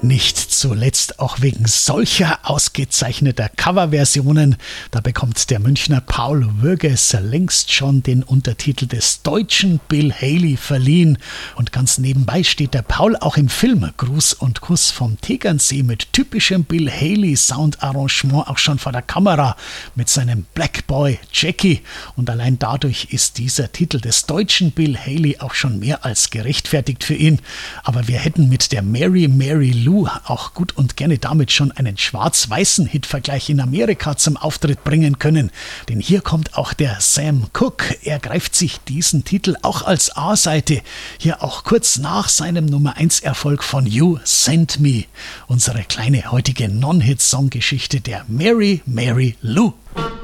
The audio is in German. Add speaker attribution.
Speaker 1: Nicht zuletzt auch wegen solcher ausgezeichneter Coverversionen. Da bekommt der Münchner Paul Würges längst schon den Untertitel des deutschen Bill Haley verliehen. Und ganz nebenbei steht der Paul auch im Film Gruß und Kuss vom Tegernsee mit typischem Bill Haley Soundarrangement auch schon vor der Kamera mit seinem Black Boy Jackie. Und allein dadurch ist dieser Titel des deutschen Bill Haley auch schon mehr als gerechtfertigt für ihn. Aber wir hätten mit der Mary Mary Lou auch gut und gerne damit schon einen schwarz-weißen Hitvergleich in Amerika zum Auftritt bringen können. Denn hier kommt auch der Sam Cooke. Er greift sich diesen Titel auch als A-Seite, hier auch kurz nach seinem Nummer-1-Erfolg von You Sent Me. Unsere kleine heutige Non-Hit-Song-Geschichte der Mary Mary Lou.